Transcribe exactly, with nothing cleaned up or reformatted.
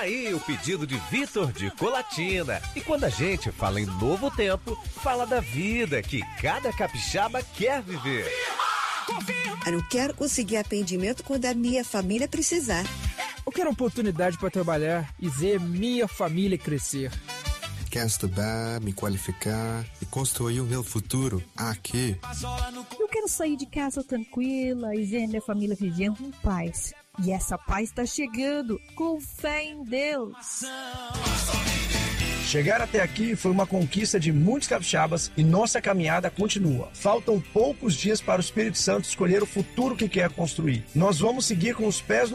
aí o pedido de Vitor de Colatina. E quando a gente fala em novo tempo, fala da vida que cada capixaba quer viver. Eu quero conseguir atendimento quando a minha família precisar. Eu quero oportunidade para trabalhar e ver minha família crescer. Quero estudar, me qualificar e construir um meu futuro aqui. Eu quero sair de casa tranquila e ver minha família vivendo em paz. E essa paz está chegando, com fé em Deus. Chegar até aqui foi uma conquista de muitos capixabas e nossa caminhada continua. Faltam poucos dias para o Espírito Santo escolher o futuro que quer construir. Nós vamos seguir com os pés no